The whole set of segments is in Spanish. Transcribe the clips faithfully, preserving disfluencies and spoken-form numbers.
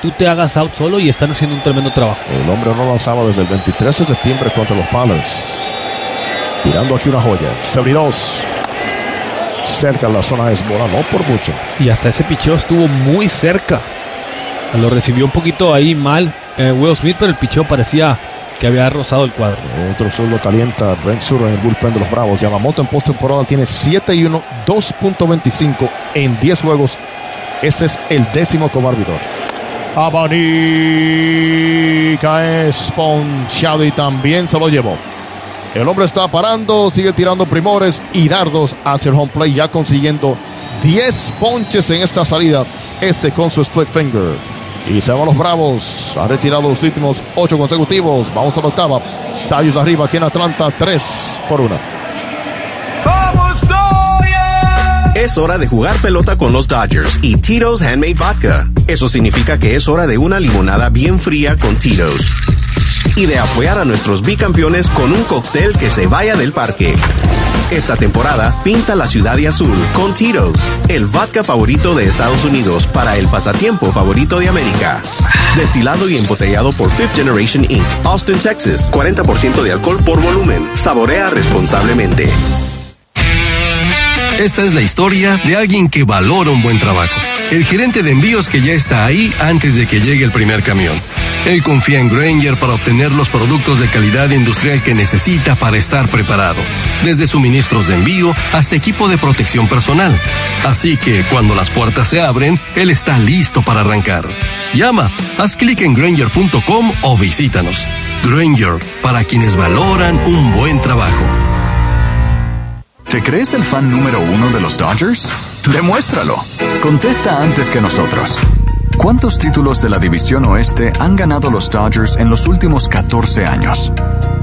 tú te hagas out solo y están haciendo un tremendo trabajo. El hombre no lanzaba desde el veintitrés de septiembre contra los Pirates. Tirando aquí una joya. setenta y dos. Cerca en la zona de Esbola, no por mucho. Y hasta ese picheo estuvo muy cerca. Lo recibió un poquito ahí mal eh, Will Smith, pero el picheo parecía que había rozado el cuadro. Otro zurdo calienta Brent Sutter en el bullpen de los Bravos. Yamamoto en postemporada tiene siete y uno, dos punto veinticinco en diez juegos. Este es el décimo como árbitro. Abanica es ponchado y también se lo llevó. El hombre está parando, sigue tirando primores y dardos hacia el home plate, ya consiguiendo diez ponches en esta salida. Este con su split finger. Y se van los Bravos. Ha retirado los últimos ocho consecutivos. Vamos a la octava. Dodgers arriba aquí en Atlanta, tres por uno. ¡Vamos, Dodgers! Es hora de jugar pelota con los Dodgers y Tito's Handmade Vodka. Eso significa que es hora de una limonada bien fría con Tito's. Y de apoyar a nuestros bicampeones con un cóctel que se vaya del parque. Esta temporada, pinta la ciudad de azul con Tito's, el vodka favorito de Estados Unidos para el pasatiempo favorito de América. Destilado y embotellado por Fifth Generation incorporated. Austin, Texas. cuarenta por ciento de alcohol por volumen. Saborea responsablemente. Esta es la historia de alguien que valora un buen trabajo. El gerente de envíos que ya está ahí antes de que llegue el primer camión. Él confía en Grainger para obtener los productos de calidad industrial que necesita para estar preparado. Desde suministros de envío hasta equipo de protección personal. Así que cuando las puertas se abren, él está listo para arrancar. Llama, haz clic en Grainger punto com o visítanos. Grainger, para quienes valoran un buen trabajo. ¿Te crees el fan número uno de los Dodgers? Demuéstralo. Contesta antes que nosotros. ¿Cuántos títulos de la División Oeste han ganado los Dodgers en los últimos catorce años?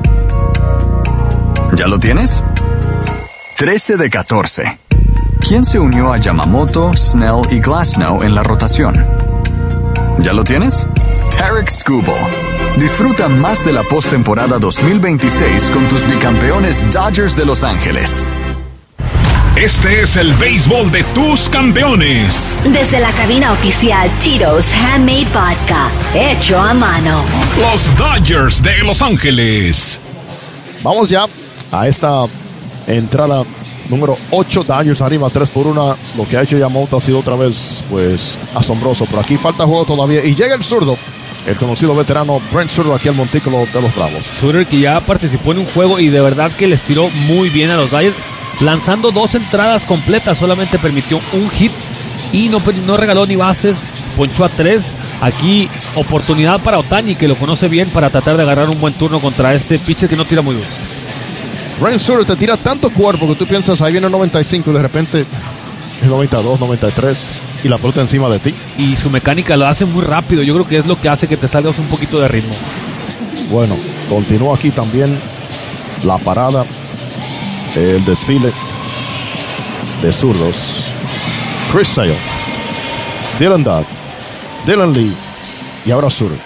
¿Ya lo tienes? trece de catorce. ¿Quién se unió a Yamamoto, Snell y Glasnow en la rotación? ¿Ya lo tienes? Tarik Skubal. Disfruta más de la postemporada dos mil veintiséis con tus bicampeones Dodgers de Los Ángeles. Este es el béisbol de tus campeones. Desde la cabina oficial Tito's Handmade Vodka, hecho a mano. Los Dodgers de Los Ángeles. Vamos ya a esta entrada número ocho. Dodgers arriba tres por uno. Lo que ha hecho Yamamoto ha sido otra vez pues asombroso. Pero aquí falta juego todavía. Y llega el zurdo, el conocido veterano Brent Sutter aquí al montículo de los Bravos. Sutter, que ya participó en un juego y de verdad que les tiró muy bien a los Dodgers. Lanzando dos entradas completas, solamente permitió un hit y no, no regaló ni bases, ponchó a tres. Aquí oportunidad para Ohtani, que lo conoce bien, para tratar de agarrar un buen turno contra este pitcher que no tira muy bien. Brent Sutter te tira tanto cuerpo que tú piensas, ahí viene el noventa y cinco y de repente el noventa y dos, noventa y tres y la pelota encima de ti. Y su mecánica lo hace muy rápido, yo creo que es lo que hace que te salgas un poquito de ritmo. Bueno, continúa aquí también la parada, el desfile de zurdos. Chris Sale, Dylan Dodd, Dylan Lee y ahora Sutter.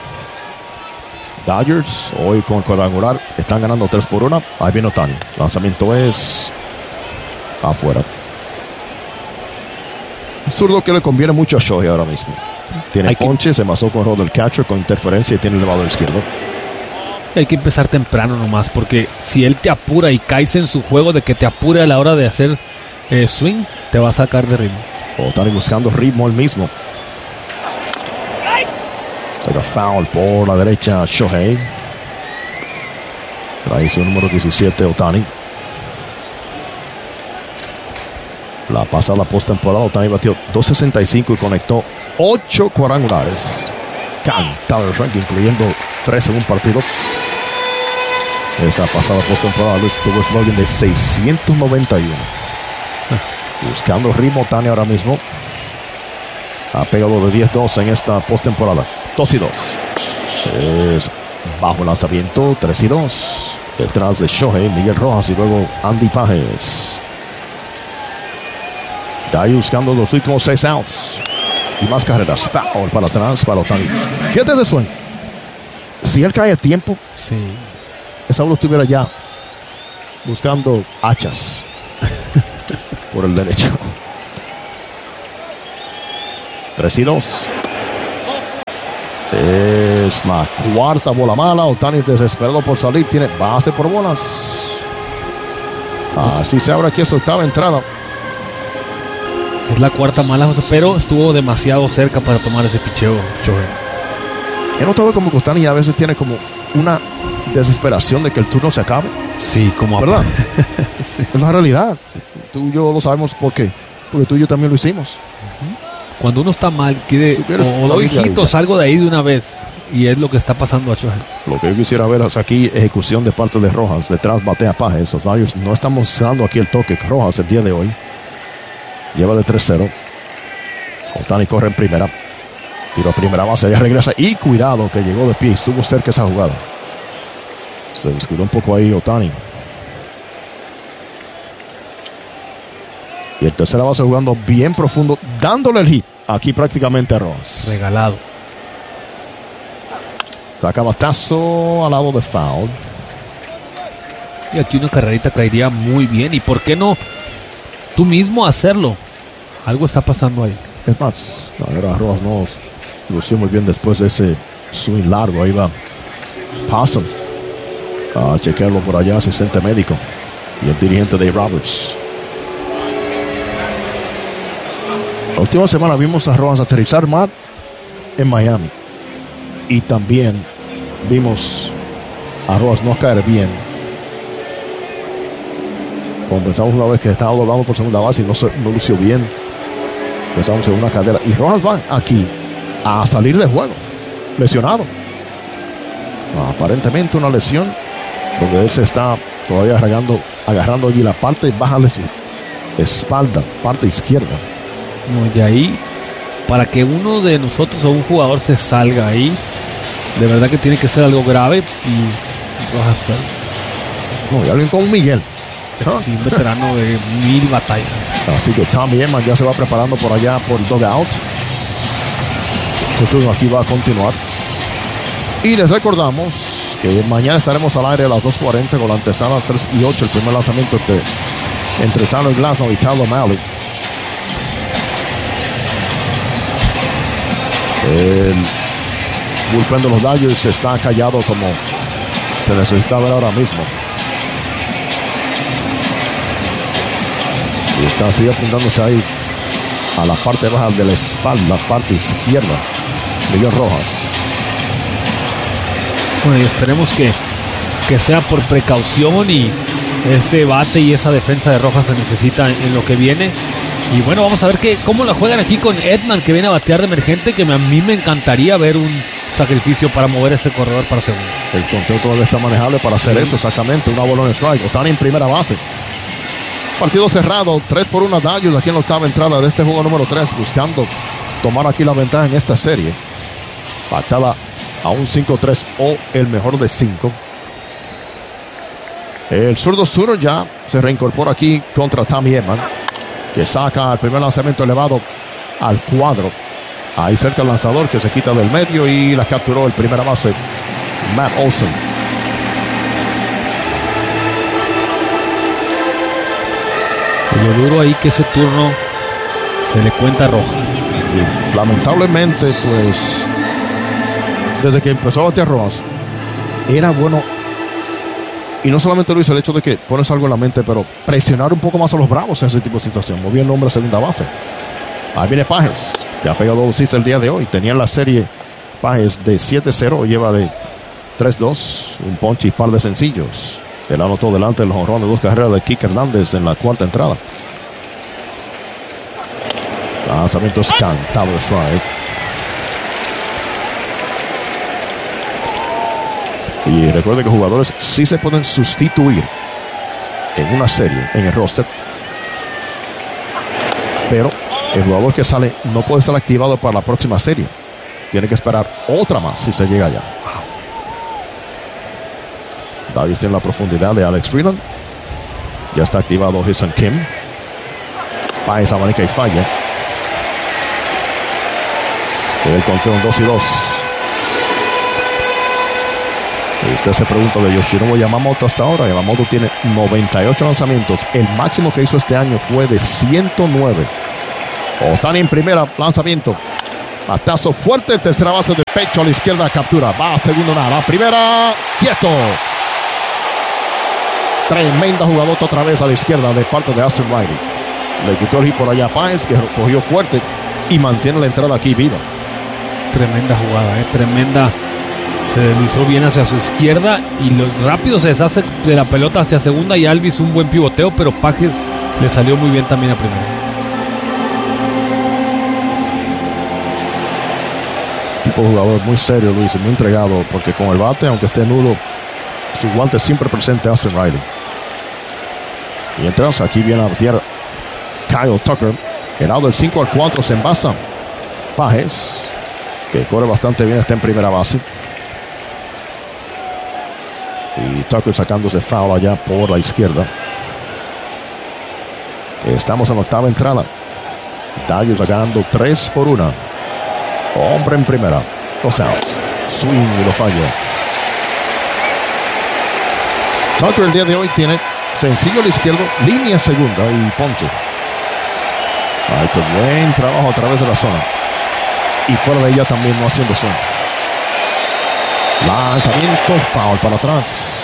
Dodgers hoy con cuadrangular están ganando tres por uno. Ahí viene Ohtani. Lanzamiento es afuera. Un zurdo que le conviene mucho a Shohei ahora mismo. Tiene Hay ponche, que... se masó con el rol del catcher con interferencia y tiene el elevador izquierdo. Hay que empezar temprano nomás, porque si él te apura y caes en su juego de que te apure a la hora de hacer eh, swings, te va a sacar de ritmo. Ohtani buscando ritmo él mismo. Será foul por la derecha Shohei. Trae su número diecisiete Ohtani. La pasada postemporada Ohtani batió dos sesenta y cinco y conectó ocho cuadrangulares. Cantado el ranking, incluyendo tres en un partido. Esa pasada postemporada Luis tuvo slogan de seiscientos noventa y uno. Buscando ritmo Ohtani ahora mismo. Ha pegado de diez dos en esta postemporada. dos y dos. Es bajo el lanzamiento. tres y dos. Detrás de Shohei, Miguel Rojas y luego Andy Pages. De ahí buscando los últimos seis outs. Y más carreras. Foul para atrás para Ohtani. Fíjate de swing. Si él cae a tiempo, sí, esa bola estuviera ya buscando hachas por el derecho. tres y dos. Es la cuarta bola mala. Ohtani desesperado por salir. Tiene base por bolas. Así se abre aquí esa octava entrada. Es la cuarta mala, José, pero estuvo demasiado cerca para tomar ese picheo, Shohei. He notado como que Ohtani a veces tiene como una desesperación de que el turno se acabe. Sí, como ¿verdad? Sí. Es la realidad. Tú y yo lo sabemos por qué. Porque tú y yo también lo hicimos. Uh-huh. Cuando uno está mal, quiere o doy hit o salgo de ahí de una vez. Y es lo que está pasando a Shohei. Lo que yo quisiera ver es aquí ejecución de parte de Rojas. Detrás batea Pajes. Los Dodgers no están mostrando aquí el toque. Rojas el día de hoy lleva de tres cero. Ohtani corre en primera. Tiro a primera base. Ya regresa. Y cuidado que llegó de pie. Estuvo cerca esa jugada. Se descuidó un poco ahí Ohtani. Y el tercera base jugando bien profundo. Dándole el hit. Aquí prácticamente a Rojas. Regalado. Saca batazo al lado de foul. Y aquí una carrerita caería muy bien. ¿Y por qué no tú mismo hacerlo? Algo está pasando ahí. Es más, ahora Rojas no lució muy bien después de ese swing largo. Ahí va Possum a chequearlo por allá, asistente médico y el dirigente Dave Roberts. La última semana vimos a Rojas aterrizar mal en Miami. Y también vimos a Rojas no caer bien. Como pensamos una vez que estaba doblando por segunda base y no, se, no lució bien. Pensamos en una cadera. Y Rojas va aquí a salir de juego. Lesionado. Aparentemente una lesión donde él se está todavía agarrando, agarrando allí la parte baja de su espalda, parte izquierda. No, y ahí, para que uno de nosotros o un jugador se salga ahí, de verdad que tiene que ser algo grave y Rojas está. No, y alguien con Miguel. Sí, un veterano de mil batallas. Así que Tommy Edman ya se va preparando por allá por el dugout. El turno aquí va a continuar. Y les recordamos que mañana estaremos al aire a las dos cuarenta con la antesala tres y ocho. El primer lanzamiento de, entre Tyler Glasnow y Tyler Mahle. El bullpen de los Dodgers está callado como se necesita ver ahora mismo. Y está así apuntándose ahí a la parte baja de la espalda, parte izquierda. Miguel Rojas. Bueno, y esperemos que, que sea por precaución y este bate y esa defensa de Rojas se necesita en, en lo que viene. Y bueno, vamos a ver que, cómo la juegan aquí con Edman, que viene a batear de emergente, que a mí me encantaría ver un sacrificio para mover este corredor para segundo. El conteo todavía está manejable para hacer sí. Eso, exactamente. Una bola en strike. Están en primera base. Partido cerrado, tres por uno Dodgers aquí en la octava entrada de este juego número tres, buscando tomar aquí la ventaja en esta serie. Pactada a un cinco tres o el mejor de cinco. El zurdo Sutter ya se reincorpora aquí contra Tommy Edman, que saca el primer lanzamiento elevado al cuadro. Ahí cerca el lanzador que se quita del medio y la capturó el primera base, Matt Olson. Lo duro ahí que ese turno se le cuenta a Rojas. Y lamentablemente, pues, desde que empezó a batear Rojas, era bueno. Y no solamente lo hizo el hecho de que pones algo en la mente, pero presionar un poco más a los Bravos en ese tipo de situación. Movía el nombre a segunda base. Ahí viene Pajes. Ya ha pegado dos hits el día de hoy. Tenía en la serie Pajes de siete cero. Lleva de tres dos. Un ponche y par de sencillos. Él anotó delante del jonrón de dos carreras de Kike Hernández en la cuarta entrada. Lanzamiento es cantado de strike. Y recuerde que jugadores sí se pueden sustituir en una serie, en el roster. Pero el jugador que sale no puede ser activado para la próxima serie. Tiene que esperar otra más si se llega allá. Dodgers tiene la profundidad de Alex Freeland. Ya está activado Hyun-Soo Kim. Paez abanica y falla. El conteo en dos y dos. Y usted se pregunta de Yoshinobu Yamamoto hasta ahora. Yamamoto tiene noventa y ocho lanzamientos. El máximo que hizo este año fue de ciento nueve. Ohtani en primera, lanzamiento. Batazo fuerte, tercera base de pecho a la izquierda, captura. Va a segundo nada. Primera, quieto. Tremenda jugadota otra vez a la izquierda de parte de Austin Riley. Le quitó el hit por allá a Páez, que cogió fuerte y mantiene la entrada aquí viva. Tremenda jugada, eh, tremenda. Se deslizó bien hacia su izquierda y los rápidos se deshace de la pelota hacia segunda y Alvis un buen pivoteo, pero Pages le salió muy bien también a primera. Tipo de jugador muy serio, Luis, muy entregado, porque con el bate, aunque esté nudo, su guante siempre presente a Austin Riley. Mientras aquí viene a batear Kyle Tucker. El lado del cinco al cuatro se envasa Pages, que corre bastante bien, está en primera base. Y Tucker sacándose foul allá por la izquierda. Estamos en la octava entrada. Dodgers ganando tres por una. Hombre en primera. Dos outs. Swing y lo falla. Tucker el día de hoy tiene sencillo al izquierdo, línea segunda y ponche. Ha hecho buen trabajo a través de la zona. Y fuera de ella también no haciendo swing. Lanzamiento foul para atrás.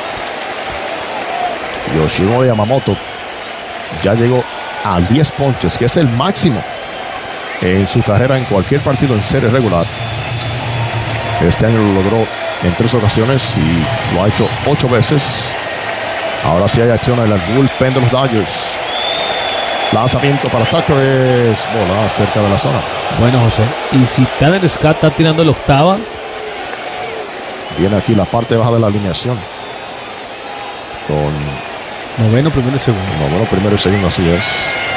Yoshiro Yamamoto ya llegó a diez ponches, que es el máximo en su carrera en cualquier partido en serie regular. Este año lo logró en tres ocasiones y lo ha hecho ocho veces. Ahora sí hay acción en el bullpen de los Dodgers. Lanzamiento para Tucker, es bola cerca de la zona. Bueno, José, y si Tanner Scott está tirando la octava, viene aquí la parte baja de la alineación con noveno, primero y segundo. Noveno, primero y segundo, así es.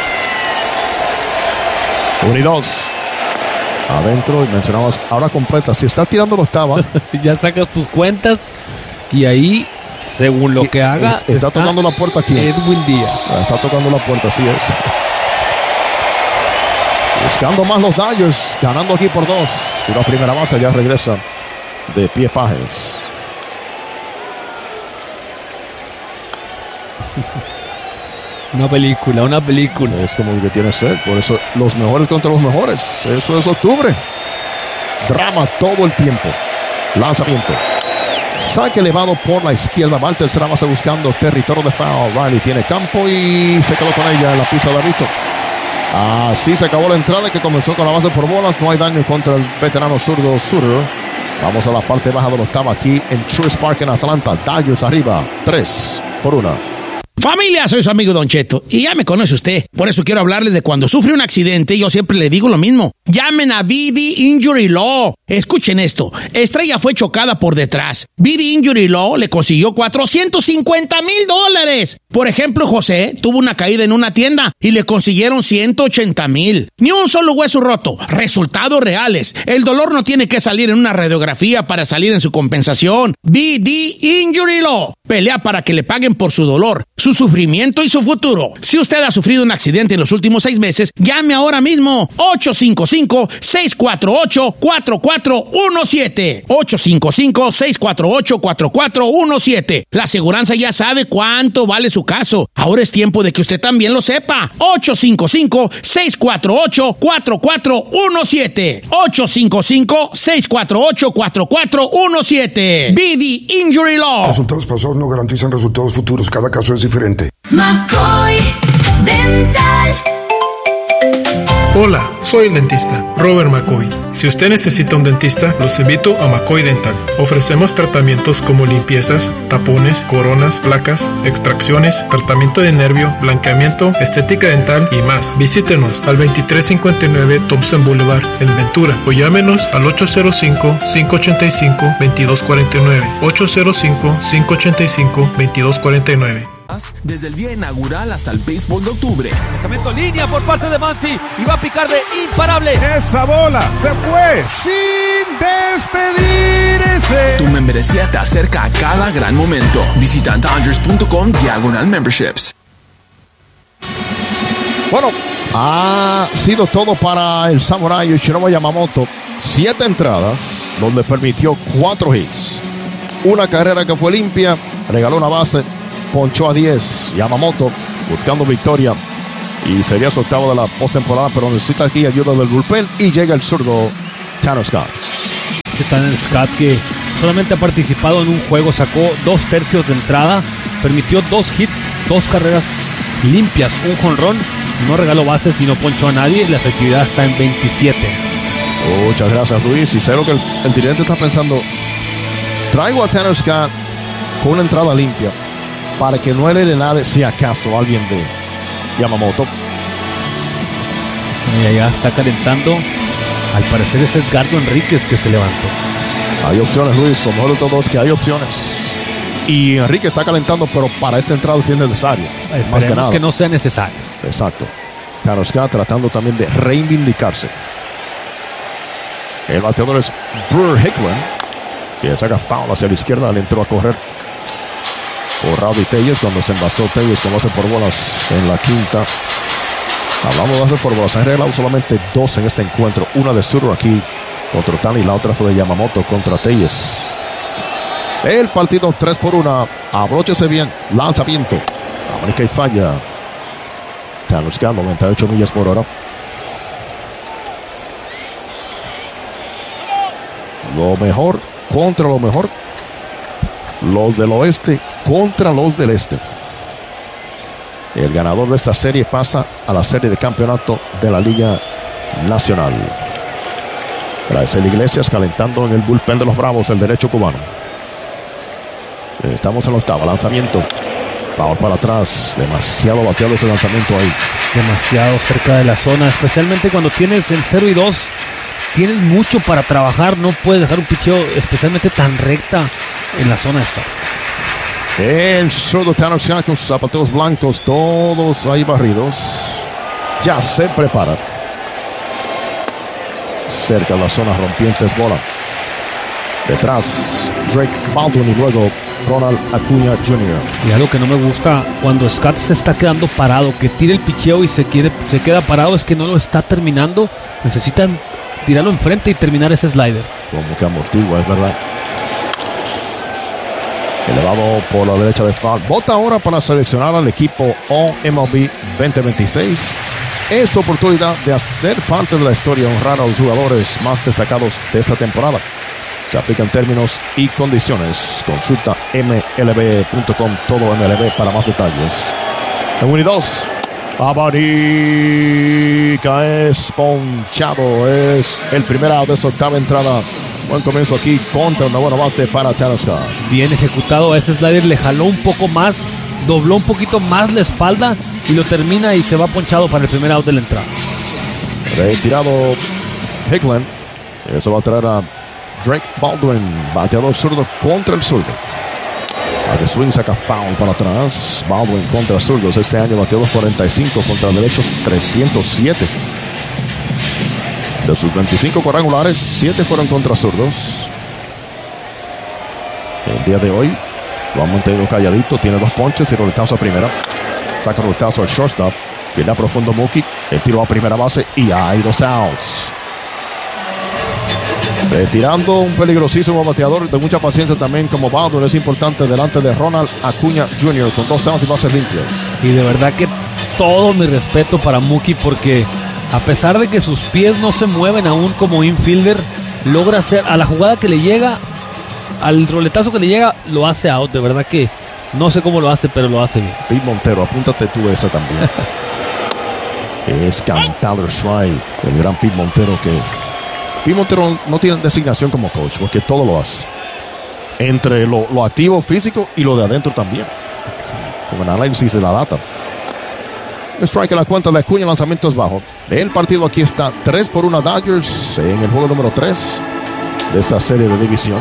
Uno y dos. Adentro, y mencionabas, ahora completa. Si está tirando la octava, ya sacas tus cuentas y ahí, según lo que haga, está, está tocando la puerta aquí. Edwin Díaz. Está tocando la puerta, así es. Buscando más los Dodgers, ganando aquí por dos. Y la primera base ya regresa de pie Pages. Una película, una película. Es como el que tiene que ser. Por eso los mejores contra los mejores. Eso es octubre. Drama todo el tiempo. Lanzamiento. Saque elevado por la izquierda. Va al tercera base buscando territorio de foul. Riley tiene campo y se quedó con ella en la pista de aviso. Así se acabó la entrada que comenzó con la base por bolas. No hay daño contra el veterano zurdo Sutter. Vamos a la parte baja de la octava aquí en Truist Park en Atlanta. Dodgers arriba. tres por una. Familia, soy su amigo Don Cheto y ya me conoce usted. Por eso quiero hablarles de cuando sufre un accidente. Yo siempre le digo lo mismo. Llamen a B D Injury Law. Escuchen esto. Estrella fue chocada por detrás. B D Injury Law le consiguió cuatrocientos cincuenta mil dólares. Por ejemplo, José tuvo una caída en una tienda y le consiguieron ciento ochenta mil. Ni un solo hueso roto. Resultados reales. El dolor no tiene que salir en una radiografía para salir en su compensación. B D Injury Law. Pelea para que le paguen por su dolor, su sufrimiento y su futuro. Si usted ha sufrido un accidente en los últimos seis meses, llame ahora mismo. ocho cinco cinco, seis cuatro ocho, cuatro cuatro uno siete. ocho cinco cinco, seis cuatro ocho, cuatro cuatro uno siete. La aseguranza ya sabe cuánto vale su caso. Ahora es tiempo de que usted también lo sepa. ocho cinco cinco, seis cuatro ocho, cuatro cuatro uno siete. ocho cinco cinco, seis cuatro ocho, cuatro cuatro uno siete. B D Injury Law. Resultados pasados no garantizan resultados futuros. Cada caso es diferente. McCoy Dental. Hola, soy el dentista Robert McCoy. Si usted necesita un dentista, los invito a McCoy Dental. Ofrecemos tratamientos como limpiezas, tapones, coronas, placas, extracciones, tratamiento de nervio, blanqueamiento, estética dental y más. Visítenos al veintitrés cincuenta y nueve Thompson Boulevard en Ventura o llámenos al ocho cero cinco, cinco ocho cinco, dos dos cuatro nueve. ocho cero cinco, cinco ocho cinco, dos dos cuatro nueve. Desde el día inaugural hasta el béisbol de octubre. Lanzamiento línea por parte de Mansi y va a picar de imparable. Esa bola se fue sin despedirse. Tu membresía te acerca a cada gran momento. Visita Dodgers punto com diagonal memberships. Bueno, ha sido todo para el Samurai Yoshinobu Yamamoto. Siete entradas, donde permitió cuatro hits. Una carrera que fue limpia, regaló una base, ponchó a diez. Yamamoto buscando victoria Y sería su octavo de la postemporada, pero necesita aquí ayuda del bullpen y llega el zurdo Tanner Scott. Ese Tanner Scott que solamente ha participado en un juego, sacó dos tercios de entrada, permitió dos hits, dos carreras limpias, un jonrón, no regaló bases y no ponchó a nadie. La efectividad está en veintisiete. Muchas gracias, Luis. Y sé lo que el, el dirigente está pensando. Traigo a Tanner Scott con una entrada limpia para que no le nade si acaso alguien de Yamamoto. Y allá está calentando. Al parecer es Edgardo Enríquez que se levantó. Hay opciones, Luis. Lo mejor de todo es que hay opciones. Y Enrique está calentando, pero para esta entrada sí es necesario. Esperemos más que nada. que no sea necesario. Exacto. Tanner Scott tratando también de reivindicarse. El bateador es Brewer Hickman, que saca foul hacia la izquierda. Le entró a correr por Rowdy Tellez cuando se envasó Tellez con base por bolas en la quinta. Hablamos de base por bolas. Han regalado solamente dos en este encuentro. Una de Zurdo aquí contra Otani y la otra fue de Yamamoto contra Tellez. El partido tres por una. Abróchese bien. Lanzamiento. América y falla. Tanner Scott, noventa y ocho millas por hora. Lo mejor contra lo mejor. Los del oeste contra los del este. El ganador de esta serie pasa a la serie de campeonato de la Liga Nacional. Gracias, Iglesias calentando en el bullpen de los Bravos, el derecho cubano. Estamos en la octava, lanzamiento. Vamos para atrás, demasiado bateado ese lanzamiento ahí. Demasiado cerca de la zona, especialmente cuando tienes el cero y dos. Tienes mucho para trabajar, no puedes dejar un picheo especialmente tan recta en la zona esta. El zurdo Tanner Scott con sus zapatos blancos, todos ahí barridos. Ya se prepara. Cerca de la zona rompientes, bola. Detrás, Drake Baldwin y luego Ronald Acuña junior Y algo que no me gusta cuando Scott se está quedando parado, que tira el picheo y se, quiere, se queda parado, es que no lo está terminando. Necesita tirarlo enfrente y terminar ese slider. Como que amortigua, es verdad. Elevado por la derecha de foul. Vota ahora para seleccionar al equipo All M L B veinte veintiséis. Es su oportunidad de hacer parte de la historia, honrar a los jugadores más destacados de esta temporada. Se aplican términos y condiciones. Consulta M L B punto com, todo M L B para más detalles. En uno y dos. Abarica es ponchado. Es el primer out de esta octava entrada. Buen comienzo aquí contra una buena bate para Tanner Scott. Bien ejecutado. Ese slider le jaló un poco más, dobló un poquito más la espalda y lo termina y se va ponchado para el primer out de la entrada. Retirado Hickland. Eso va a traer a Drake Baldwin, bateador zurdo contra el zurdo. Hace swing, saca foul para atrás. Baldwin contra zurdos. Este año bateó dos cuarenta y cinco contra derechos trescientos siete. De sus veinticinco cuadrangulares, siete fueron contra zurdos. El día de hoy lo han mantenido calladito. Tiene dos ponches y roletazo a primera. Saca roletazo al shortstop. Viene a profundo Mookie. El tiro a primera base y hay dos outs. Retirando un peligrosísimo bateador de mucha paciencia también como Baldwin. Es importante delante de Ronald Acuña junior con dos outs y bases limpias. Y de verdad que todo mi respeto para Mookie, porque a pesar de que sus pies no se mueven aún como infielder, logra hacer a la jugada que le llega, al roletazo que le llega, lo hace out. De verdad que no sé cómo lo hace, pero lo hace bien. Pete Montero, apúntate tú esa también. Es Tyler Schreid, el gran Pete Montero, que Pete Montero no tiene designación como coach porque todo lo hace. Entre lo, lo activo físico y lo de adentro también. Con el análisis de la data. Strike en la cuenta de Acuña, lanzamiento es bajo. El partido aquí está tres por uno Dodgers en el juego número tres de esta serie de división.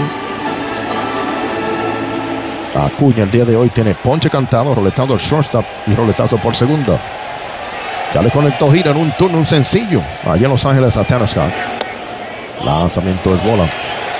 Acuña el día de hoy tiene ponche cantado, roletando el shortstop y roletazo por segunda. Ya le conectó gira en un turno, un sencillo allá en Los Ángeles a Tanner Scott. Lanzamiento es bola.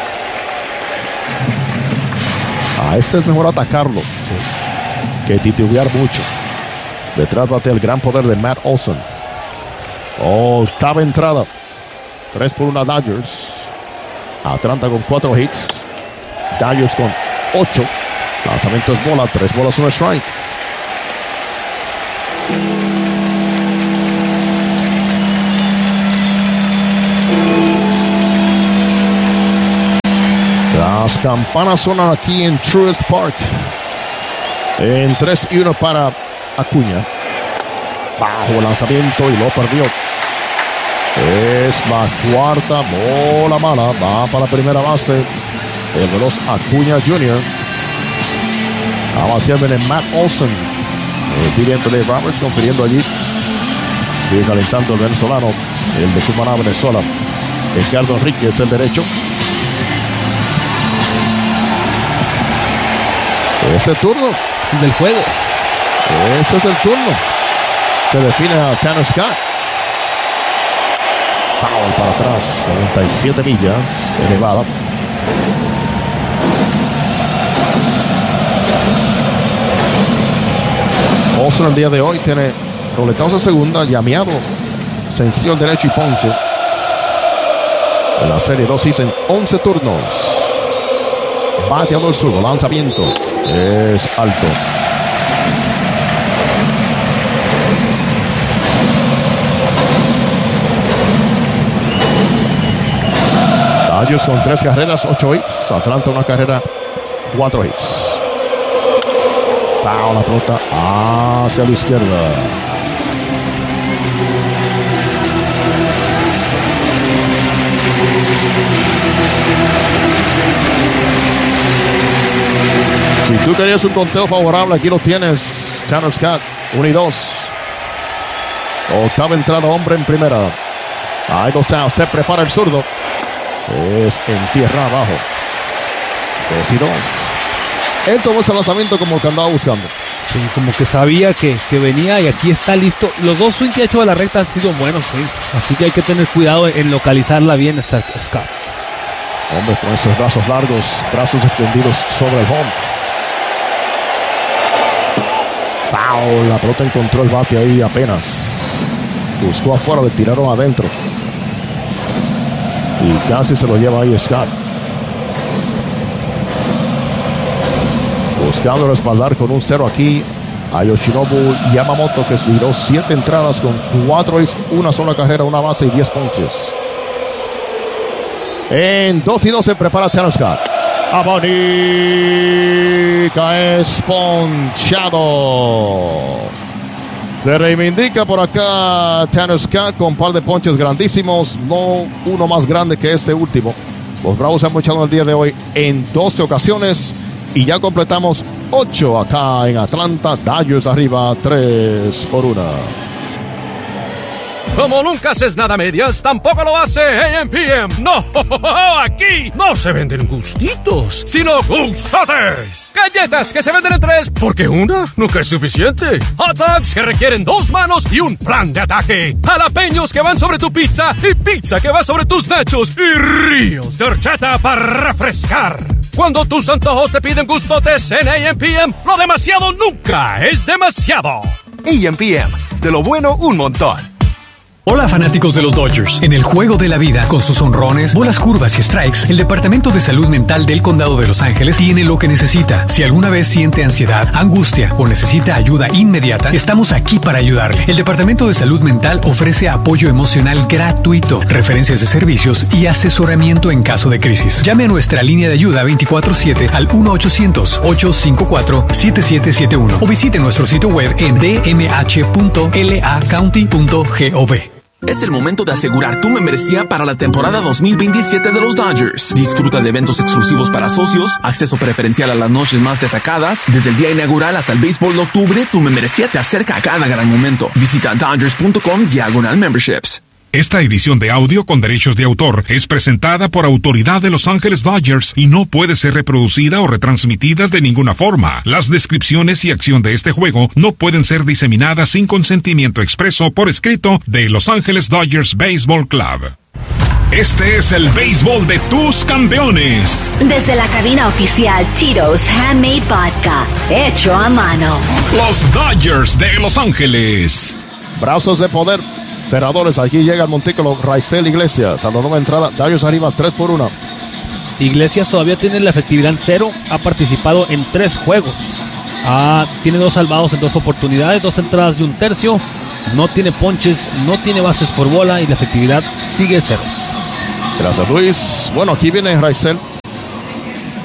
A este es mejor atacarlo, sí, que titubear mucho. Detrás bate el gran poder de Matt Olson. Oh, octava entrada. tres por uno Dodgers. Atlanta con cuatro hits. Dodgers con ocho. Lanzamiento es bola. tres bolas, un strike. Las campanas suenan aquí en Truist Park. En tres y uno para Acuña. Bajo el lanzamiento y lo perdió. Es la cuarta bola mala. Va para la primera base. El veloz Acuña junior A batear viene Matt Olson. El dirigente de Roberts confiriendo allí. Sigue calentando el venezolano. El de Cumaná, Venezuela. Ricardo Enríquez, el derecho. Ese turno del juego. Ese es el turno que define a Tanner Scott. Foul para atrás, noventa y siete millas, elevada. Olson el día de hoy tiene roletados de segunda, llameado, sencillo el derecho y ponche. En la serie dos hizo en once turnos. Bateador zurdo, lanzamiento. Es alto. Dodgers con tres carreras, ocho hits. Atlanta una carrera, cuatro hits. Va la pelota hacia la izquierda. Si tú querías un conteo favorable, aquí lo tienes. Tanner Scott, uno y dos. Octava entrada, hombre en primera. Ahí lo sea, se prepara el zurdo. Es en tierra abajo. Dos y dos. Él tomó ese lanzamiento como que andaba buscando. Sí, como que sabía que, que venía y aquí está listo. Los dos swings que ha hecho a la recta han sido buenos swings. Así que hay que tener cuidado en localizarla bien, Scott. Hombre, con esos brazos largos, brazos extendidos sobre el home. Foul, la pelota encontró el bate ahí apenas. Buscó afuera, le tiraron adentro. Y casi se lo lleva ahí Scott. Buscando respaldar con un cero aquí a Yoshinobu Yamamoto, que se tiró siete entradas con cuatro hits, una sola carrera, una base y diez ponches. En dos y dos se prepara Tanner Scott. Abonica es ponchado. Se reivindica por acá Tanner Scott con un par de ponches grandísimos. No uno más grande que este último. Los Bravos se han ponchado el día de hoy en doce ocasiones. Y ya completamos ocho acá en Atlanta. Dodgers arriba tres por una. Como nunca haces nada a medias, tampoco lo hace A M P M. No, aquí no se venden gustitos, sino gustotes. Galletas que se venden en tres, porque una nunca es suficiente. Hot dogs que requieren dos manos y un plan de ataque. Jalapeños que van sobre tu pizza y pizza que va sobre tus nachos. Y ríos de horchata para refrescar. Cuando tus antojos te piden gustotes en A M P M, lo demasiado nunca es demasiado. A M P M, de lo bueno un montón. Hola fanáticos de los Dodgers. En el juego de la vida, con sus honrones, bolas curvas y strikes, el Departamento de Salud Mental del Condado de Los Ángeles tiene lo que necesita. Si alguna vez siente ansiedad, angustia o necesita ayuda inmediata, estamos aquí para ayudarle. El Departamento de Salud Mental ofrece apoyo emocional gratuito, referencias de servicios y asesoramiento en caso de crisis. Llame a nuestra línea de ayuda veinticuatro siete al uno ochocientos, ocho cinco cuatro, siete siete siete uno o visite nuestro sitio web en d m h punto l a county punto gov. Es el momento de asegurar tu membresía para la temporada dos mil veintisiete de los Dodgers. Disfruta de eventos exclusivos para socios, acceso preferencial a las noches más destacadas. Desde el día inaugural hasta el béisbol de octubre, tu membresía te acerca a cada gran momento. Visita dodgers punto com diagonal memberships. Esta edición de audio con derechos de autor es presentada por autoridad de Los Ángeles Dodgers y no puede ser reproducida o retransmitida de ninguna forma. Las descripciones y acción de este juego no pueden ser diseminadas sin consentimiento expreso por escrito de Los Ángeles Dodgers Baseball Club. Este es el béisbol de tus campeones. Desde la cabina oficial Tito's Handmade Vodka, hecho a mano. Los Dodgers de Los Ángeles. Brazos de poder. Cerradores, aquí llega el montículo Raisel Iglesias. A la nueva entrada, Dodgers arriba tres por una. Iglesias todavía tiene la efectividad en cero. Ha participado en tres juegos. Ah, tiene dos salvados en dos oportunidades, dos entradas y un tercio. No tiene ponches, no tiene bases por bola y la efectividad sigue ceros. Gracias, Luis. Bueno, aquí viene Raisel.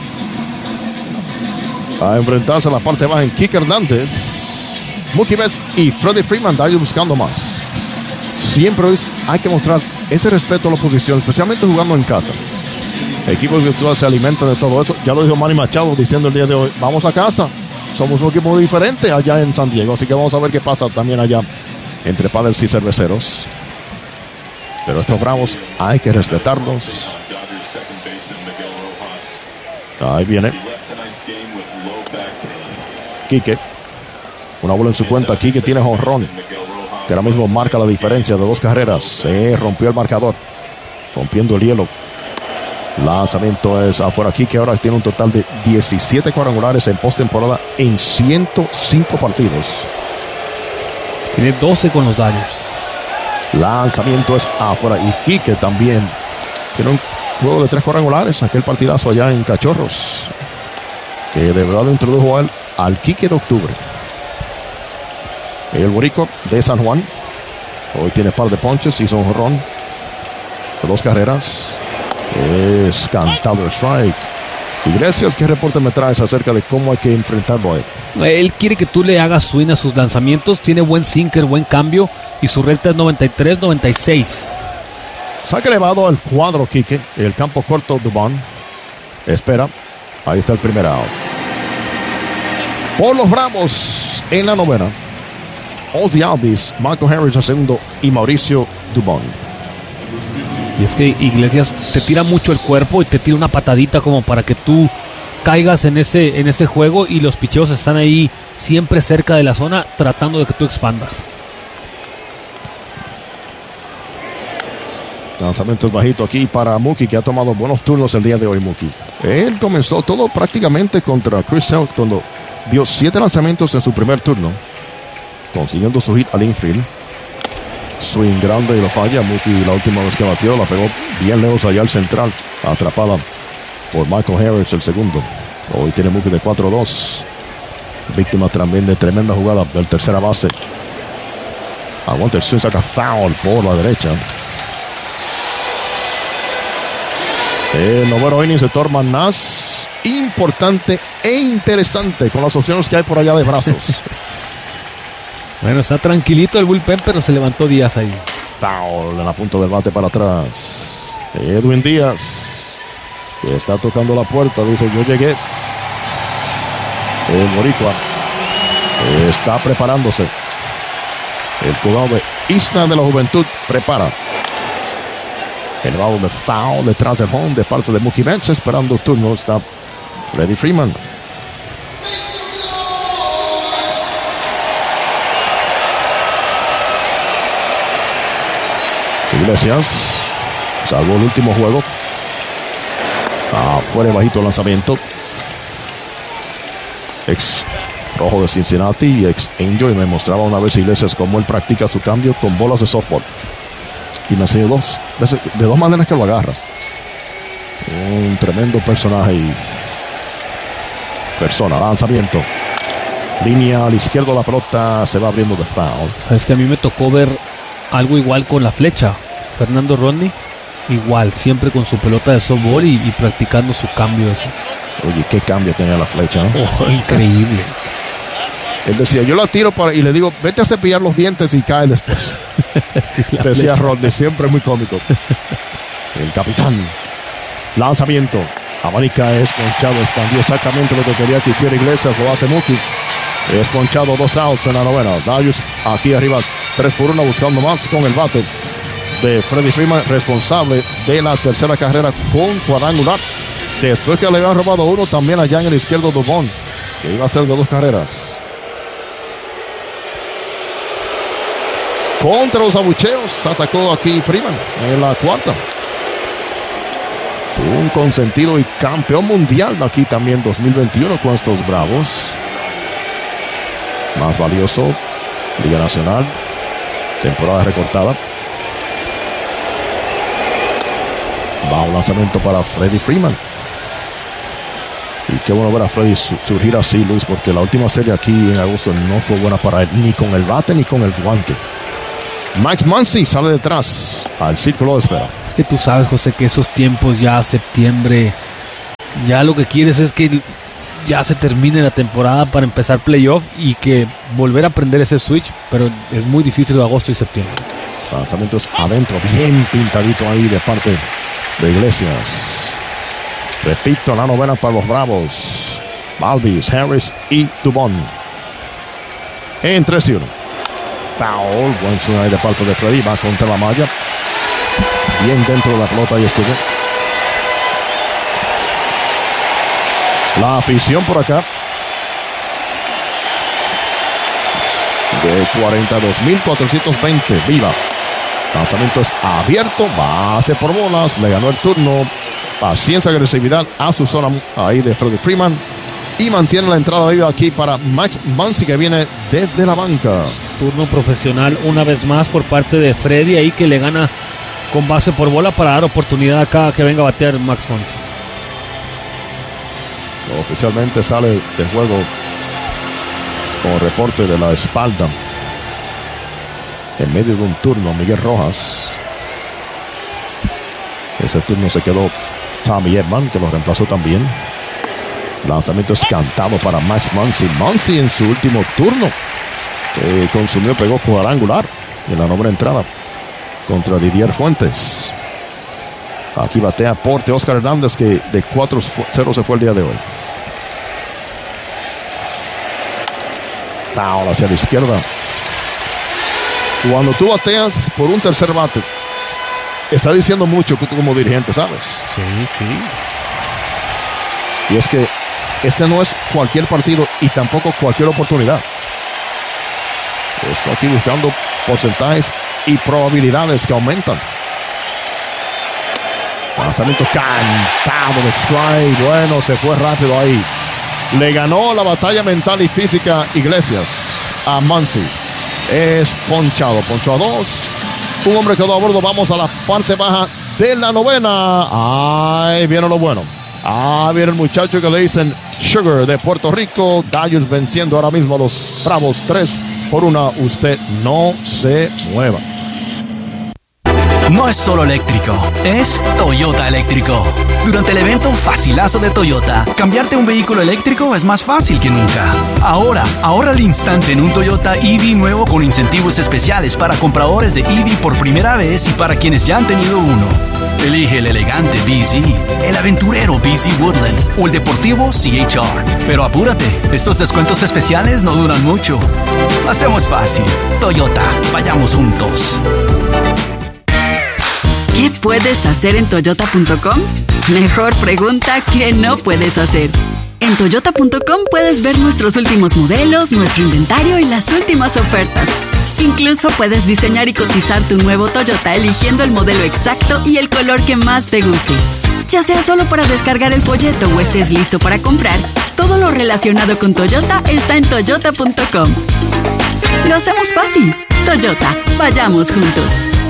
a enfrentarse a la parte baja en Kike Hernández, Mookie Betts y Freddie Freeman. Dodgers buscando más. Siempre hay que mostrar ese respeto a la oposición, especialmente jugando en casa. Equipos que se alimentan de todo eso. Ya lo dijo Manny Machado diciendo el día de hoy: vamos a casa. Somos un equipo diferente allá en San Diego, así que vamos a ver qué pasa también allá entre Padres y Cerveceros. Pero estos Bravos hay que respetarlos. Ahí viene Kike. Una bola en su cuenta. Kike tiene jonrón, que ahora mismo marca la diferencia de dos carreras. Se rompió el marcador, rompiendo el hielo. Lanzamiento es afuera. Kike ahora tiene un total de diecisiete cuadrangulares en postemporada en ciento cinco partidos. Tiene doce con los Dodgers. Lanzamiento es afuera. Y Kike también tiene un juego de tres cuadrangulares. Aquel partidazo allá en Cachorros, que de verdad lo introdujo a él al Kike de octubre. El boricua de San Juan hoy tiene par de ponches, hizo un jonrón de dos carreras. Es cantado el strike. Iglesias, ¿qué reporte me traes acerca de cómo hay que enfrentarlo a él? Él quiere que tú le hagas swing a sus lanzamientos. Tiene buen sinker, buen cambio, y su recta es noventa y tres noventa y seis. Saque elevado al cuadro Kike. El campo corto Dubon. Espera. Ahí está el primer out. Por los Bravos en la novena, Ozzie Albies, Michael Harris al segundo y Mauricio Dubon. Y es que Iglesias te tira mucho el cuerpo y te tira una patadita como para que tú caigas en ese, en ese juego, y los picheos están ahí siempre cerca de la zona tratando de que tú expandas. Lanzamiento bajito aquí para Mookie, que ha tomado buenos turnos el día de hoy. Mookie, él comenzó todo prácticamente contra Chris Sale cuando dio siete lanzamientos en su primer turno, consiguiendo su hit al infield. Swing grande y lo falla. Mookie, la última vez que batió, la pegó bien lejos allá al central, atrapada por Michael Harris, el segundo. Hoy tiene Mookie de cuatro dos, víctima también de tremenda jugada del tercera base. Aguanta el swing, saca foul por la derecha. El noveno inning se torna más importante e interesante con las opciones que hay por allá de brazos. Bueno, está tranquilito el bullpen, pero se levantó Díaz ahí. Foul en la punta del bate para atrás. Edwin Díaz, que está tocando la puerta, dice: yo llegué. El boricua está preparándose. El jugador de Isla de la Juventud prepara. El balón de foul detrás del home de parte de Mookie Betts, esperando turno está Freddie Freeman. Iglesias salvó el último juego. Afuera bajito el lanzamiento. Ex rojo de Cincinnati y ex Angel, y me mostraba una vez Iglesias cómo él practica su cambio con bolas de softball. Y me enseñó dos, de dos maneras que lo agarra. Un tremendo personaje y persona. Lanzamiento. Línea a la izquierda, la pelota se va abriendo de foul. Sabes que a mí me tocó ver algo igual con la flecha. Fernando Rodney, igual, siempre con su pelota de softball y, y practicando su cambio ese. Oye, qué cambio tenía la flecha, ¿no? Oh, increíble. Él decía: yo la tiro para, y le digo: vete a cepillar los dientes y cae después. Sí, decía flecha. Rodney, siempre muy cómico. El capitán. Lanzamiento. Abanica es ponchado, expandió exactamente lo que quería que hiciera Iglesias, lo hace Mookie. Es ponchado, dos outs en la novena. Darius aquí arriba, tres por uno, buscando más con el bate de Freddie Freeman, responsable de la tercera carrera con cuadrangular. Después que le habían robado uno también allá en el izquierdo Dubon, que iba a ser de dos carreras. Contra los abucheos, se sacó aquí Freeman en la cuarta. Un consentido y campeón mundial aquí también dos mil veintiuno con estos Bravos. Más valioso, Liga Nacional, temporada recortada. Va un lanzamiento para Freddie Freeman. Y qué bueno ver a Freddie surgir así, Luis, porque la última serie aquí en agosto no fue buena para él, ni con el bate ni con el guante. Max Muncy sale detrás al círculo de espera. Es que tú sabes, José, que esos tiempos ya septiembre, ya lo que quieres es que ya se termine la temporada para empezar playoff y que volver a aprender ese switch, pero es muy difícil de agosto y septiembre. Lanzamientos adentro, bien pintadito ahí de parte de Iglesias. Repito, la novena para los Bravos. Valdez, Harris y Dubon. En tres y uno. Foul, buen swing ahí de parte de Freddy, va contra la malla. Bien dentro de la pelota y estuvo. La afición por acá. De cuarenta y dos mil cuatrocientos veinte. Viva. Lanzamiento es abierto. Base por bolas. Le ganó el turno. Paciencia, agresividad a su zona ahí de Freddie Freeman. Y mantiene la entrada viva aquí para Max Muncy, que viene desde la banca. Turno profesional una vez más por parte de Freddy, ahí que le gana con base por bola para dar oportunidad a cada que venga a batear Max Muncy. Oficialmente sale del juego con reporte de la espalda en medio de un turno Miguel Rojas. Ese turno se quedó Tommy Edman, que lo reemplazó también. Lanzamiento es cantado para Max Muncy. Muncy en su último turno eh, consumió, pegó cuadrangular en la novena entrada contra Didier Fuentes. Aquí batea Porte Oscar Hernández, que de cuatro cero se fue el día de hoy. Foul hacia la izquierda. Cuando tú bateas por un tercer bate, está diciendo mucho que tú como dirigente, ¿sabes? Sí, sí. Y es que este no es cualquier partido y tampoco cualquier oportunidad. Estoy aquí buscando porcentajes y probabilidades que aumentan. Lanzamiento cantado de strike. Bueno, se fue rápido ahí. Le ganó la batalla mental y física Iglesias a Muncy. Es ponchado, ponchó a dos. Un hombre quedó a bordo. Vamos a la parte baja de la novena. Ahí viene lo bueno. Ah, viene el muchacho que le dicen Sugar de Puerto Rico. Dodgers venciendo ahora mismo a los Bravos tres por una. Usted no se mueva. No es solo eléctrico, es Toyota eléctrico. Durante el evento Facilazo de Toyota, cambiarte un vehículo eléctrico es más fácil que nunca. Ahora, ahorra al instante en un Toyota E V nuevo con incentivos especiales para compradores de E V por primera vez y para quienes ya han tenido uno. Elige el elegante B Z, el aventurero B Z Woodland o el deportivo C H R. Pero apúrate, estos descuentos especiales no duran mucho. Hacemos fácil. Toyota, vayamos juntos. ¿Qué puedes hacer en Toyota punto com? Mejor pregunta, ¿qué no puedes hacer? En Toyota punto com puedes ver nuestros últimos modelos, nuestro inventario y las últimas ofertas. Incluso puedes diseñar y cotizar tu nuevo Toyota eligiendo el modelo exacto y el color que más te guste. Ya sea solo para descargar el folleto o estés listo para comprar, todo lo relacionado con Toyota está en Toyota punto com. Lo hacemos fácil. Toyota, vayamos juntos.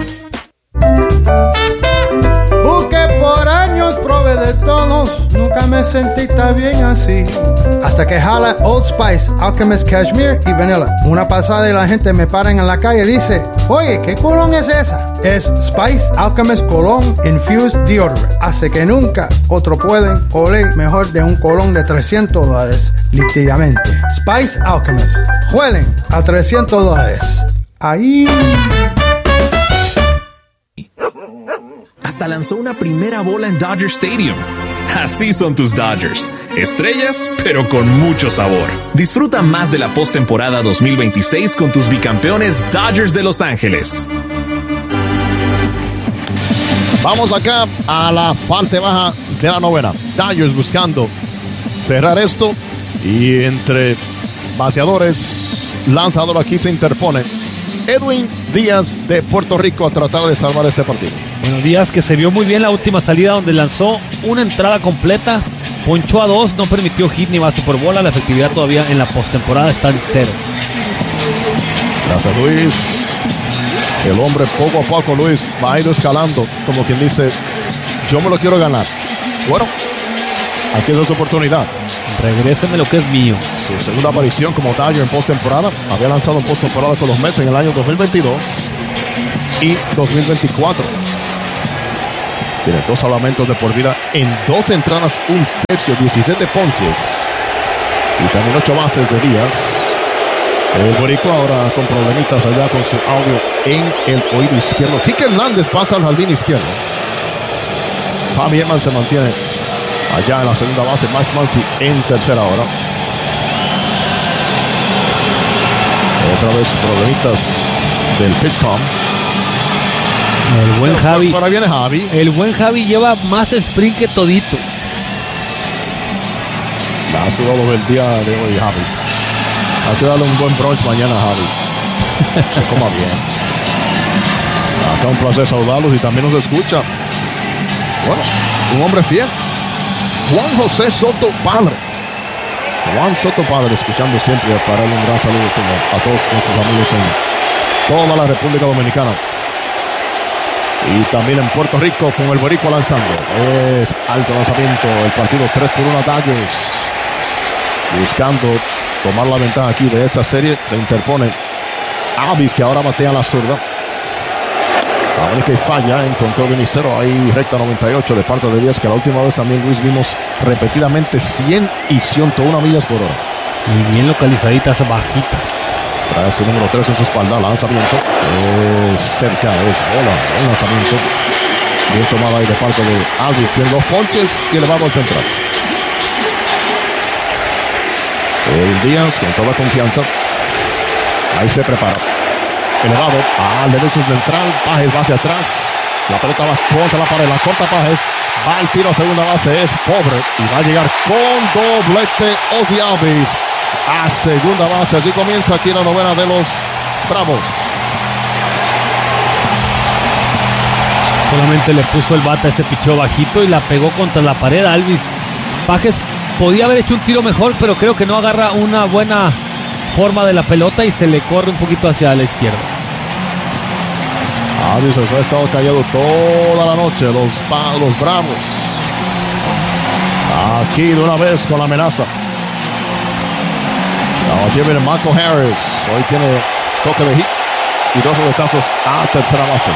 Busqué por años, probé de todos, nunca me sentí tan bien así. Hasta que jala Old Spice, Alchemist Cashmere y Vanilla. Una pasada y la gente me para en la calle y dice, oye, ¿qué colón es esa? Es Spice Alchemist Cologne Infused Deodorant. Hace que nunca otro pueden oler mejor de un colón de trescientos dólares, literalmente. Spice Alchemist. Huelen a trescientos dólares. Ahí... Hasta lanzó una primera bola en Dodger Stadium. Así son tus Dodgers. Estrellas, pero con mucho sabor. Disfruta más de la postemporada dos mil veintiséis con tus bicampeones Dodgers de Los Ángeles. Vamos acá a la parte baja de la novena. Dodgers buscando cerrar esto. Y entre bateadores, lanzador aquí se interpone Edwin Díaz de Puerto Rico a tratar de salvar este partido. Bueno, Díaz, que se vio muy bien la última salida donde lanzó una entrada completa, ponchó a dos, no permitió hit ni base por bola. La efectividad todavía en la postemporada está en cero. Gracias, Luis. El hombre poco a poco, Luis, va a ir escalando, como quien dice, yo me lo quiero ganar. Bueno, aquí es su oportunidad. Regréseme lo que es mío. Su segunda aparición como Dodger en postemporada. Había lanzado en postemporada con los Mets en el año dos mil veintidós y dos mil veinticuatro. Tiene dos salvamentos de por vida en dos entradas, un tercio, diecisiete ponches. Y también ocho bases de Díaz. El boricua ahora con problemitas allá con su audio en el oído izquierdo. Kike Hernández pasa al jardín izquierdo. Javi Eman se mantiene allá en la segunda base. Max Muncy en tercera hora. Otra vez problemitas del pitchcom. El buen Pero Javi. Ahora viene Javi. El buen Javi lleva más sprint que todito. La ha sudado el día de hoy, Javi. Hay que darle un buen brunch mañana, Javi. Que coma bien. Acá un placer saludarlos y también nos escucha. Bueno, un hombre fiel. Juan José Soto Padre. Juan Soto Padre, escuchando siempre, para darle un gran saludo a todos nuestros amigos en toda la República Dominicana. Y también en Puerto Rico con el boricua lanzando. Es alto lanzamiento. El partido tres por uno Dodgers. Buscando tomar la ventaja aquí de esta serie. Se interpone Avis, que ahora batea la zurda. A ver que falla, encontró Vinicero ahí recta noventa y ocho de parte de Díaz, que la última vez también, Luis, vimos repetidamente cien y ciento uno millas por hora. Y bien localizaditas, bajitas. Trae su número tres en su espalda, lanzamiento. Es cerca, es bola, un lanzamiento. Bien tomada ahí de parte de Avis, tiene dos ponches y elevado al central. El Díaz con toda confianza. Ahí se prepara. Elevado al derecho central. Pajes va hacia atrás. La pelota va contra la pared. La corta Pajes. Va al tiro a segunda base. Es pobre. Y va a llegar con doblete Ozzie Albies a segunda base. Así comienza aquí la novena de los Bravos. Solamente le puso el bate a ese picheo bajito y la pegó contra la pared a Albies. Pajes podía haber hecho un tiro mejor, pero creo que no agarra una buena forma de la pelota y se le corre un poquito hacia la izquierda. Albies ha estado callado toda la noche. Los, los Bravos. Aquí de una vez con la amenaza. Ahora tiene Marco Harris. Hoy tiene toque de hit y dos boletazos a tercera base.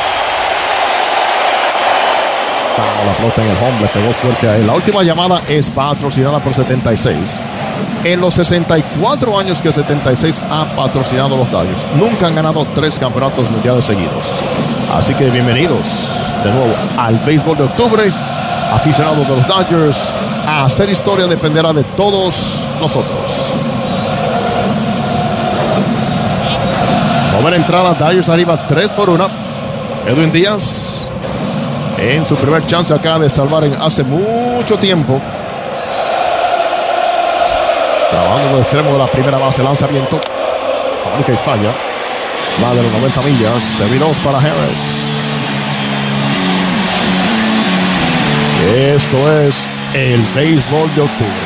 La pelota en el home, le pegó fuerte a él. La última llamada es patrocinada por setenta y seis. En los sesenta y cuatro años que setenta y seis ha patrocinado los Dodgers, nunca han ganado tres campeonatos mundiales seguidos. Así que bienvenidos de nuevo al béisbol de octubre. Aficionados de los Dodgers, a hacer historia dependerá de todos nosotros. Novena entrada, Dodgers arriba tres por uno. Edwin Díaz en su primer chance acaba de salvar en hace mucho tiempo. Trabajando en el extremo de la primera base, lanzamiento. Aunque falla. Va de los noventa millas. Servidos para Harris. Esto es el béisbol de octubre.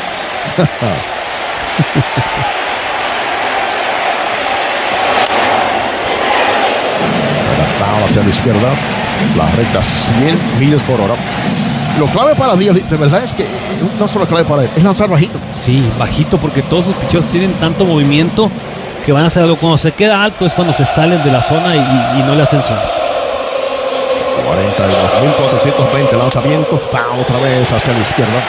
Adaptado hacia la izquierda. La recta cien millas por hora. Lo clave para Díaz, de verdad, es que no solo clave para él, es lanzar bajito. Sí, bajito, porque todos sus picheos tienen tanto movimiento que van a hacer algo. Cuando se queda alto es cuando se salen de la zona y, y no le hacen zona. cuarenta y dos mil cuatrocientos veinte lanzamientos, foul otra vez hacia la izquierda.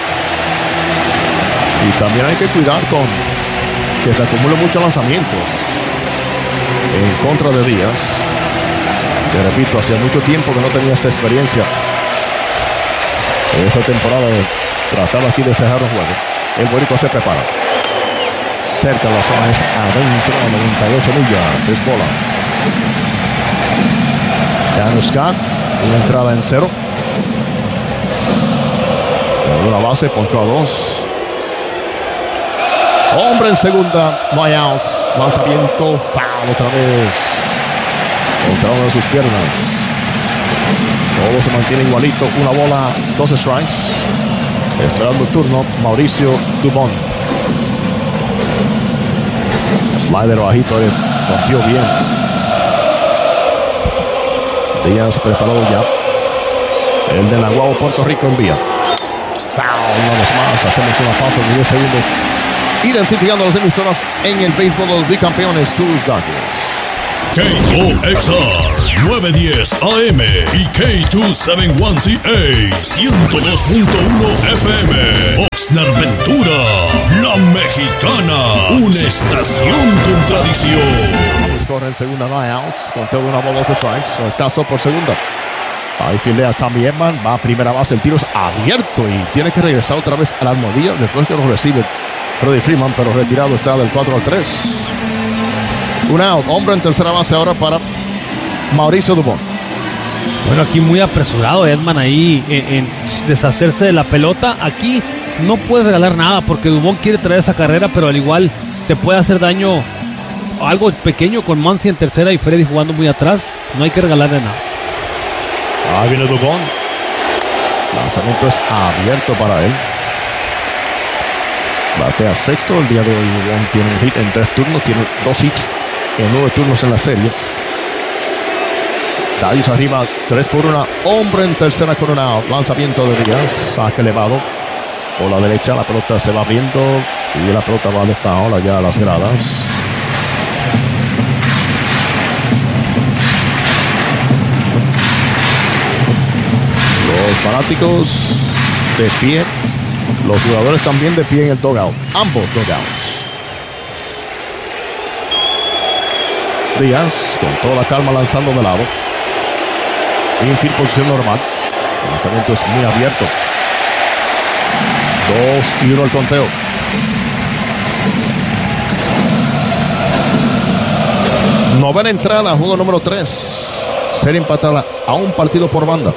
Y también hay que cuidar con que se acumulen muchos lanzamientos en contra de Díaz. Te repito, hacía mucho tiempo que no tenía esta experiencia. En esta temporada trataba aquí de cerrar un juego. El boricua se prepara. Cerca de la zona es adentro a noventa y ocho millas. Es bola. Dan Scott, una entrada en cero. En una base, ponchó a dos. Hombre en segunda, no hay outs. Lanzamiento, foul otra vez. Contra una de sus piernas. Todo se mantiene igualito. Una bola, dos strikes. Esperando el turno, Mauricio Dubón. Slider bajito, rompió bien. Díaz preparado ya. El de Naguabo, Puerto Rico envía. Foul, una vez más. Hacemos una pausa de diez segundos. Identificando las emisoras en el béisbol de los bicampeones, tus Dodgers. K O X R nueve diez A M y K doscientos setenta y uno C A ciento dos punto uno F M. Oxnard Ventura, La Mexicana. Americana, una estación con tradición. Corre en segunda, no hay outs. Conteo de una bola, dos strikes. Soltazo por segunda. Ahí fildea Tommy Edman. Va a primera base. El tiro es abierto y tiene que regresar otra vez a la almohadilla después que lo recibe Freddie Freeman, pero retirado está del cuatro al tres. Un out. Hombre en tercera base ahora para Mauricio Dubón. Bueno, aquí muy apresurado Edman ahí en, en deshacerse de la pelota. Aquí no puedes regalar nada porque Dubón quiere traer esa carrera, pero al igual te puede hacer daño algo pequeño con Muncy en tercera y Freddy jugando muy atrás. No hay que regalarle nada. Ahí viene Dubón. Lanzamiento es abierto para él. Batea sexto. El día de hoy Dubón tiene un hit en tres turnos. Tiene dos hits en nueve turnos en la serie. Darius arriba, tres por una. Hombre en tercera con un out. Lanzamiento de Díaz. Saque elevado. Por la derecha la pelota se va abriendo. Y la pelota va de foul allá a las gradas. Los fanáticos de pie. Los jugadores también de pie en el dugout. Ambos dugouts. Díaz con toda la calma lanzando de lado. Infield posición normal. El lanzamiento es muy abierto. Dos y uno al conteo. Novena entrada, juego número tres. Serie empatada a un partido por banda.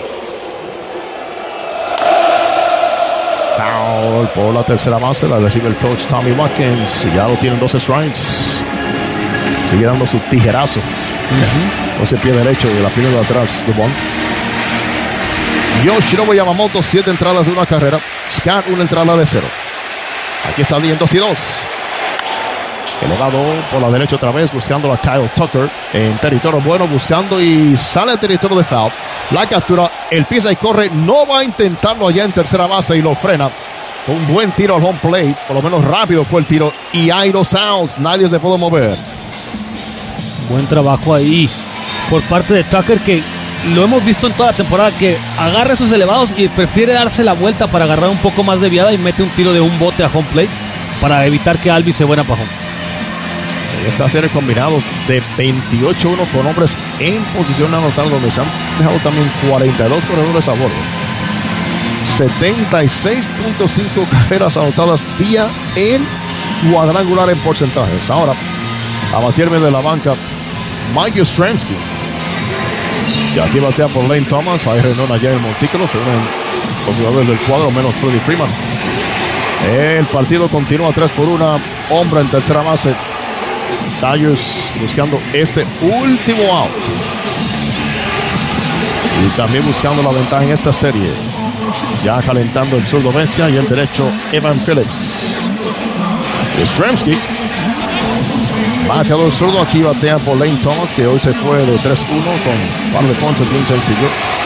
Foul por la tercera base. La recibe el coach Tommy Watkins. Ya lo tienen dos strikes. Sigue dando su tijerazo. Uh-huh. Con ese pie derecho de la primera de atrás. Dubón. Yoshinobu Yamamoto, siete entradas de una carrera. Scott, una entrada de cero. Aquí está bien, dos y dos. Elevado por la derecha otra vez, buscando a Kyle Tucker. En territorio bueno, buscando y sale al territorio de foul. La captura, el pisa y corre. No va a intentarlo allá en tercera base y lo frena. Un buen tiro al home plate. Por lo menos rápido fue el tiro. Y hay dos outs. Nadie se puede mover. Buen trabajo ahí por parte de Tucker, que lo hemos visto en toda la temporada, que agarra esos elevados y prefiere darse la vuelta para agarrar un poco más de viada y mete un tiro de un bote a home plate para evitar que Albi se buena para home. Esta serie combinados de veintiocho uno con hombres en posición anotada, donde se han dejado también cuarenta y dos corredores a bordo. setenta y seis punto cinco carreras anotadas vía el cuadrangular en porcentajes. Ahora, a batirme de la banca, Mike Yastrzemski. Y aquí batea por Lane Thomas. Ahí Rendón allá en el montículo. Se unen los jugadores del cuadro, menos Freddie Freeman. El partido continúa tres por una. Hombre en tercera base. Dodgers buscando este último out. Y también buscando la ventaja en esta serie. Ya calentando el zurdo bestia y el derecho Evan Phillips. Yastrzemski. Bateador zurdo, aquí batea por Lane Thomas, que hoy se fue de tres uno con par de ponches bien sencillo.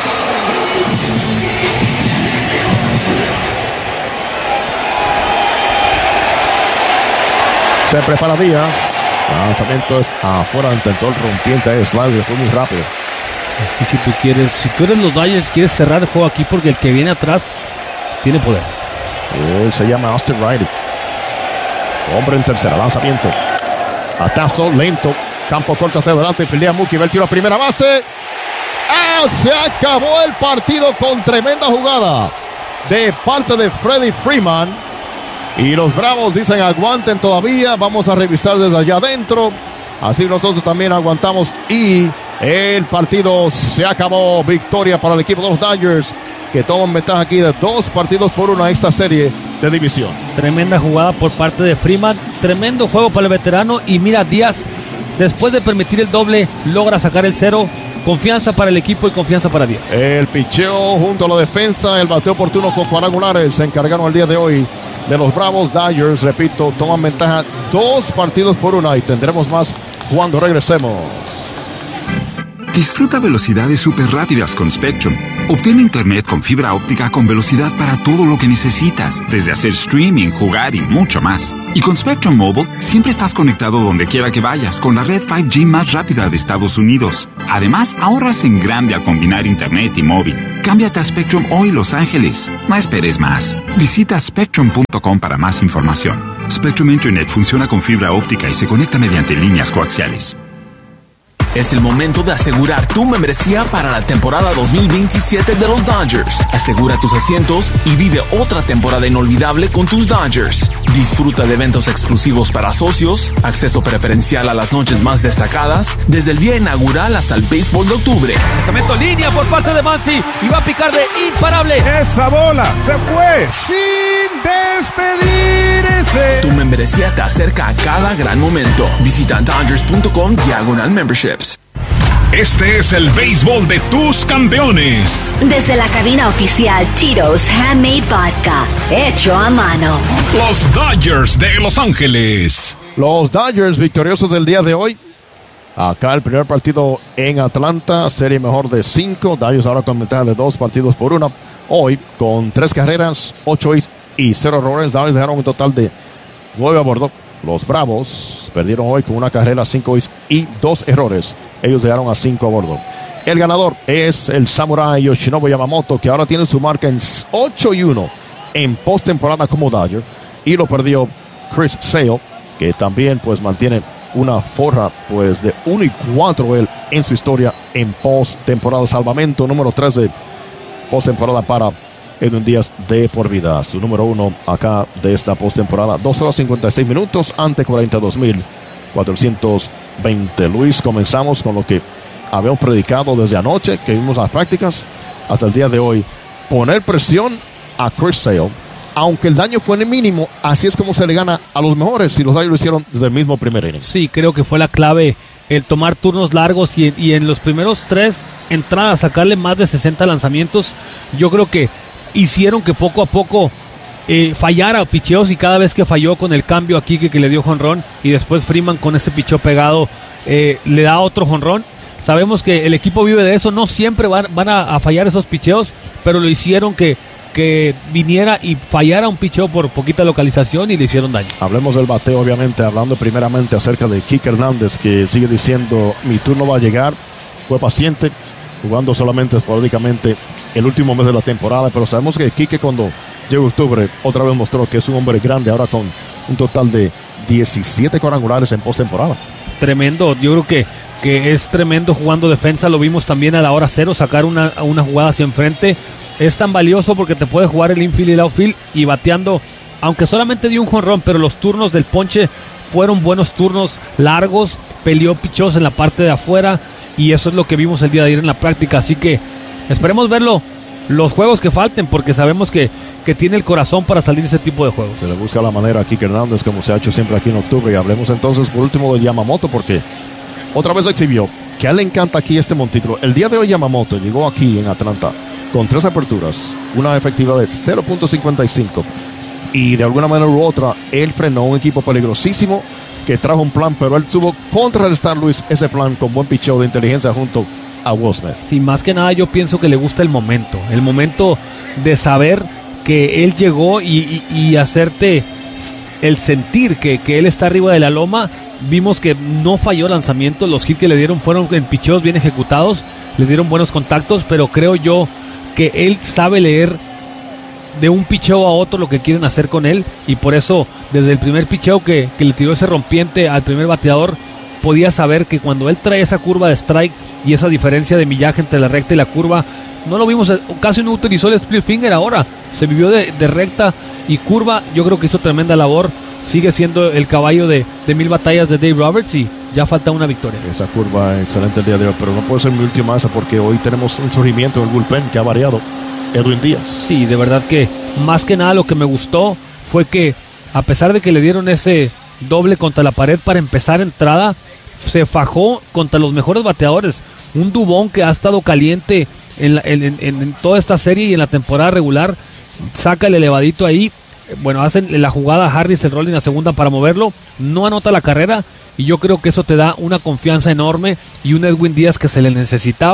Se prepara Díaz. El lanzamiento es afuera, intentó el rompiente de slider, fue muy rápido. Y si tú quieres, si tú eres los Dodgers, quieres cerrar el juego aquí porque el que viene atrás tiene poder. Él se llama Austin Riley. Hombre en tercera, lanzamiento. Atazo lento, campo corto hacia adelante, pelea Mookie, ve el tiro a primera base. ¡Ah! Se acabó el partido con tremenda jugada de parte de Freddie Freeman. Y los Bravos dicen aguanten todavía, vamos a revisar desde allá adentro. Así nosotros también aguantamos y el partido se acabó. Victoria para el equipo de los Dodgers, que toman ventaja aquí de dos partidos por uno a esta serie de división. Tremenda jugada por parte de Freeman, tremendo juego para el veterano. Y mira, Díaz, después de permitir el doble, logra sacar el cero. Confianza para el equipo y confianza para Díaz. El picheo junto a la defensa, el bateo oportuno con cuadrangulares se encargaron el día de hoy de los Bravos. Dodgers, repito, toman ventaja dos partidos por una y tendremos más cuando regresemos. Disfruta velocidades súper rápidas con Spectrum, Obtén internet con fibra óptica con velocidad para todo lo que necesitas, desde hacer streaming, jugar y mucho más. Y con Spectrum Mobile, siempre estás conectado donde quiera que vayas, con la red cinco G más rápida de Estados Unidos. Además, ahorras en grande al combinar internet y móvil. Cámbiate a Spectrum hoy, Los Ángeles. No esperes más. Visita spectrum punto com para más información. Spectrum Internet funciona con fibra óptica y se conecta mediante líneas coaxiales. Es el momento de asegurar tu membresía para la temporada dos mil veintisiete de los Dodgers. Asegura tus asientos y vive otra temporada inolvidable con tus Dodgers. Disfruta de eventos exclusivos para socios, acceso preferencial a las noches más destacadas, desde el día inaugural hasta el béisbol de octubre. Lanzamiento en línea por parte de Muncy y va a picar de imparable. Esa bola se fue sin despedirse. Tu membresía te acerca a cada gran momento. Visita Dodgers punto com diagonal memberships. Este es el béisbol de tus campeones. Desde la cabina oficial Tito's Handmade Vodka, hecho a mano. Los Dodgers de Los Ángeles. Los Dodgers victoriosos del día de hoy. Acá el primer partido en Atlanta, serie mejor de cinco. Dodgers ahora con ventaja de dos partidos por una. Hoy con tres carreras, ocho hits y cero errores. Dodgers dejaron un total de nueve a bordo. Los Bravos perdieron hoy con una carrera, cinco hits y dos errores. Ellos dejaron a cinco a bordo. El ganador es el Samurai Yoshinobu Yamamoto, que ahora tiene su marca en ocho y uno en postemporada como Dodger. Y lo perdió Chris Sale, que también pues mantiene una forra pues de uno y cuatro él en su historia en postemporada. Salvamento número tres de postemporada para Edwin Díaz de por vida. Su número uno acá de esta postemporada. dos horas cincuenta y seis minutos ante cuarenta y dos mil cuatrocientos veinte. Luis, comenzamos con lo que habíamos predicado desde anoche, que vimos las prácticas, hasta el día de hoy. Poner presión a Chris Sale, aunque el daño fue en el mínimo. Así es como se le gana a los mejores, si los Dodgers lo hicieron desde el mismo primer inning. Sí, creo que fue la clave el tomar turnos largos y, y en los primeros tres entradas sacarle más de sesenta lanzamientos. Yo creo que hicieron que poco a poco eh, fallara picheos, y cada vez que falló con el cambio aquí que, que le dio jonrón, y después Freeman con este picheo pegado eh, le da otro jonrón. Sabemos que el equipo vive de eso, no siempre van, van a, a fallar esos picheos, pero lo hicieron que, que viniera y fallara un picheo por poquita localización y le hicieron daño. Hablemos del bateo, obviamente, hablando primeramente acerca de Kike Hernández, que sigue diciendo mi turno va a llegar. Fue paciente, jugando solamente esporádicamente el último mes de la temporada, pero sabemos que Kike, cuando llegó octubre, otra vez mostró que es un hombre grande, ahora con un total de diecisiete cuadrangulares en postemporada. Tremendo, yo creo que, que es tremendo jugando defensa. Lo vimos también a la hora cero, sacar una, una jugada hacia enfrente. Es tan valioso porque te puede jugar el infield y el outfield, y bateando, aunque solamente dio un jonrón, pero los turnos del ponche fueron buenos turnos largos, peleó pichos en la parte de afuera, y eso es lo que vimos el día de ayer en la práctica. Así que esperemos verlo los juegos que falten, porque sabemos que, que tiene el corazón para salir ese tipo de juegos. Se le busca la manera a Kike Hernández, como se ha hecho siempre aquí en octubre. Y hablemos entonces por último de Yamamoto, porque otra vez exhibió que a él le encanta aquí este montículo. El día de hoy Yamamoto llegó aquí en Atlanta con tres aperturas, una efectividad de cero punto cincuenta y cinco, y de alguna manera u otra él frenó un equipo peligrosísimo que trajo un plan, pero él tuvo contrarrestar, Luis, ese plan con buen picheo de inteligencia junto a Will Smith. Sí, más que nada yo pienso que le gusta el momento, el momento de saber que él llegó y, y, y hacerte el sentir que, que él está arriba de la loma. Vimos que no falló lanzamiento, los hits que le dieron fueron en picheos bien ejecutados, le dieron buenos contactos, pero creo yo que él sabe leer de un picheo a otro lo que quieren hacer con él, y por eso desde el primer picheo que, que le tiró ese rompiente al primer bateador, podía saber que cuando él trae esa curva de strike y esa diferencia de millaje entre la recta y la curva, no lo vimos, casi no utilizó el split finger, ahora se vivió de, de recta y curva. Yo creo que hizo tremenda labor, sigue siendo el caballo de, de mil batallas de Dave Roberts, y ya falta una victoria. Esa curva excelente el día de hoy, pero no puede ser mi última esa, porque hoy tenemos un surgimiento en el bullpen que ha variado. Edwin Díaz. Sí, de verdad que más que nada lo que me gustó fue que, a pesar de que le dieron ese doble contra la pared para empezar entrada, se fajó contra los mejores bateadores. Un Dubón que ha estado caliente en, la, en, en, en toda esta serie y en la temporada regular, saca el elevadito ahí. Bueno, hacen la jugada Harris, el rolling a segunda para moverlo, no anota la carrera, y yo creo que eso te da una confianza enorme y un Edwin Díaz que se le necesitaba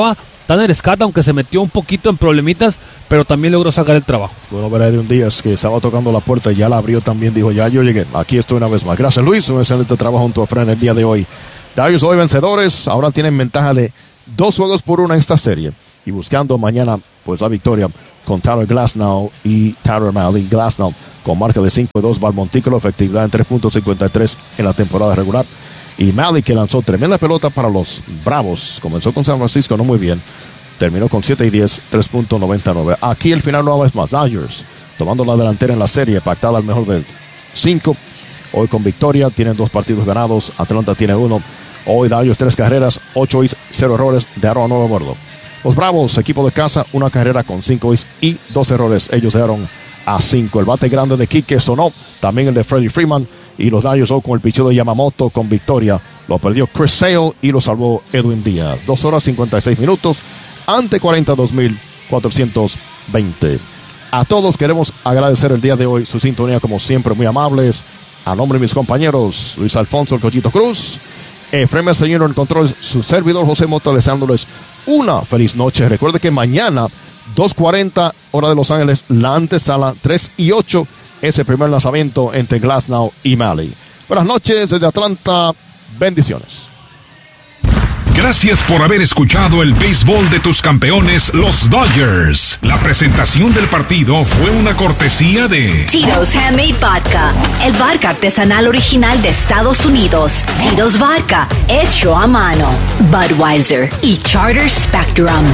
Tanner Scott, aunque se metió un poquito en problemitas, pero también logró sacar el trabajo. Bueno, ver a Edwin Díaz, que estaba tocando la puerta y ya la abrió también, dijo, ya yo llegué, aquí estoy una vez más. Gracias, Luis, un excelente trabajo junto a Fran el día de hoy. Dodgers hoy vencedores, ahora tienen ventaja de dos juegos por una en esta serie. Y buscando mañana, pues la victoria con Tyler Glasnow y Tyler Mahle. Glasnow con marca de cinco y dos, va al montículo, efectividad en tres punto cincuenta y tres en la temporada regular. Y Mahle, que lanzó tremenda pelota para los Bravos, comenzó con San Francisco no muy bien, terminó con siete y diez, tres punto noventa y nueve. Aquí el final no es más, Dodgers tomando la delantera en la serie, pactada al mejor de cinco. Hoy con victoria, tienen dos partidos ganados, Atlanta tiene uno. Hoy Dodgers tres carreras, ocho hits, cero errores, dejaron a nueve muertos. Los Bravos, equipo de casa, una carrera con cinco hits y dos errores, ellos dejaron a cinco. El bate grande de Quique sonó, también el de Freddie Freeman. Y los Dodgers hoy con el picheo de Yamamoto con victoria. Lo perdió Chris Sale y lo salvó Edwin Díaz. Dos horas cincuenta y seis minutos ante cuarenta y dos mil cuatrocientos veinte. A todos queremos agradecer el día de hoy su sintonía, como siempre, muy amables. A nombre de mis compañeros, Luis Alfonso, el Cochito Cruz, Efraín Señor en control, su servidor José Mota, deseándoles una feliz noche. Recuerde que mañana, dos cuarenta, hora de Los Ángeles, la antesala, tres y ocho, ese primer lanzamiento entre Glasnow y Mahle. Buenas noches desde Atlanta. Bendiciones. Gracias por haber escuchado el béisbol de tus campeones, los Dodgers. La presentación del partido fue una cortesía de Tito's Handmade Vodka, el vodka artesanal original de Estados Unidos. Tito's Vodka, hecho a mano. Budweiser y Charter Spectrum.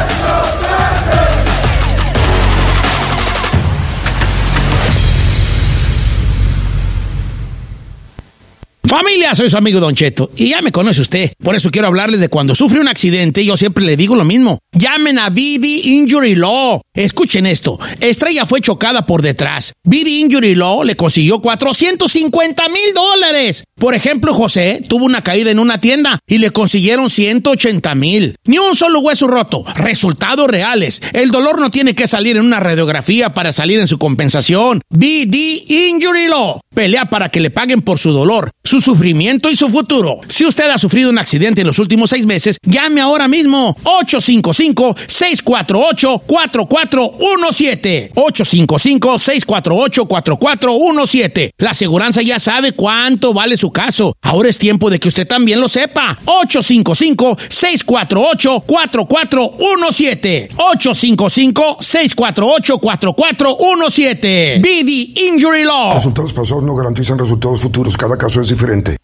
Familia, soy su amigo Don Cheto y ya me conoce usted. Por eso quiero hablarles de cuando sufre un accidente. Yo siempre le digo lo mismo. Llamen a B D Injury Law. Escuchen esto. Estrella fue chocada por detrás. B D Injury Law le consiguió cuatrocientos cincuenta mil dólares. Por ejemplo, José tuvo una caída en una tienda y le consiguieron ciento ochenta mil. Ni un solo hueso roto. Resultados reales. El dolor no tiene que salir en una radiografía para salir en su compensación. B D Injury Law. Pelea para que le paguen por su dolor, su sufrimiento y su futuro. Si usted ha sufrido un accidente en los últimos seis meses, llame ahora mismo. ocho cinco cinco, seis cuatro ocho, cuatro cuatro uno siete. ocho cinco cinco, seis cuatro ocho, cuatro cuatro uno siete. La aseguranza ya sabe cuánto vale su caso. Ahora es tiempo de que usted también lo sepa. ocho cinco cinco, seis cuatro ocho, cuatro cuatro uno siete. ocho cinco cinco, seis cuatro ocho, cuatro cuatro uno siete. B D Injury Law. Resultados pasados no garantizan resultados futuros. Cada caso es diferente.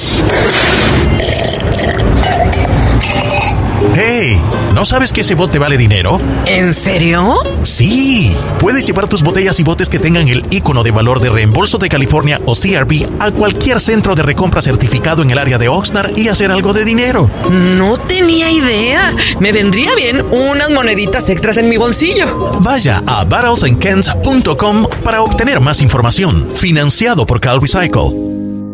¡Hey! ¿No sabes que ese bote vale dinero? ¿En serio? Sí. Puedes llevar tus botellas y botes que tengan el icono de valor de reembolso de California o C R B a cualquier centro de recompra certificado en el área de Oxnard y hacer algo de dinero. No tenía idea. Me vendría bien unas moneditas extras en mi bolsillo. Vaya a barrels and cans punto com para obtener más información. Financiado por Cal Recycle.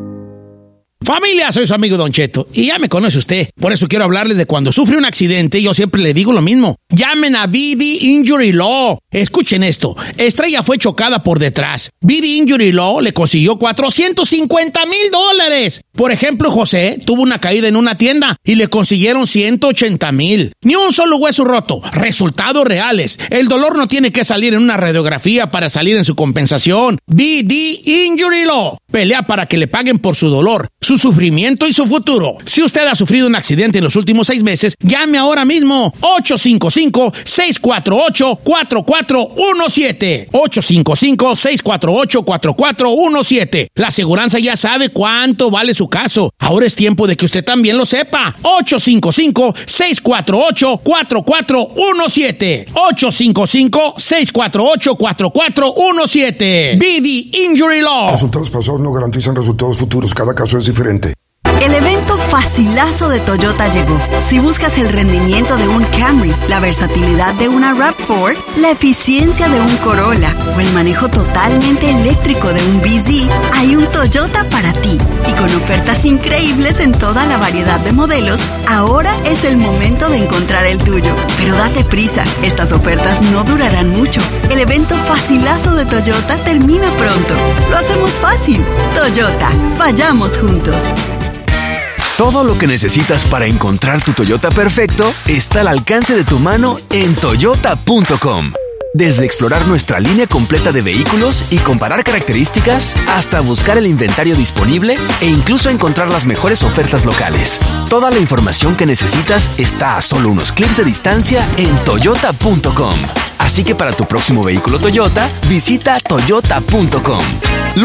Familia, soy su amigo Don Cheto y ya me conoce usted. Por eso quiero hablarles de cuando sufre un accidente. Yo siempre le digo lo mismo. Llamen a B D Injury Law. Escuchen esto. Estrella fue chocada por detrás. B D Injury Law le consiguió cuatrocientos cincuenta mil dólares. Por ejemplo, José tuvo una caída en una tienda y le consiguieron ciento ochenta mil. Ni un solo hueso roto. Resultados reales. El dolor no tiene que salir en una radiografía para salir en su compensación. B D Injury Law. Pelea para que le paguen por su dolor, su sufrimiento y su futuro. Si usted ha sufrido un accidente en los últimos seis meses, llame ahora mismo. ocho cinco cinco, seis cuatro ocho, cuatro cuatro uno siete. ocho cinco cinco, seis cuatro ocho, cuatro cuatro uno siete. La aseguranza ya sabe cuánto vale su caso. Ahora es tiempo de que usted también lo sepa. ocho cinco cinco, seis cuatro ocho, cuatro cuatro uno siete. ocho cinco cinco, seis cuatro ocho, cuatro cuatro uno siete. B D Injury Law. Resultados pasados no garantizan resultados futuros. Cada caso es diferente. El evento facilazo de Toyota llegó. Si buscas el rendimiento de un Camry, la versatilidad de una RAV cuatro, la eficiencia de un Corolla o el manejo totalmente eléctrico de un B Z, hay un Toyota para ti. Y con ofertas increíbles en toda la variedad de modelos, ahora es el momento de encontrar el tuyo. Pero date prisa, estas ofertas no durarán mucho. El evento facilazo de Toyota termina pronto. Lo hacemos fácil. Toyota, vayamos juntos. Todo lo que necesitas para encontrar tu Toyota perfecto está al alcance de tu mano en toyota punto com. Desde explorar nuestra línea completa de vehículos y comparar características, hasta buscar el inventario disponible e incluso encontrar las mejores ofertas locales. Toda la información que necesitas está a solo unos clics de distancia en toyota punto com. Así que para tu próximo vehículo Toyota, visita toyota punto com.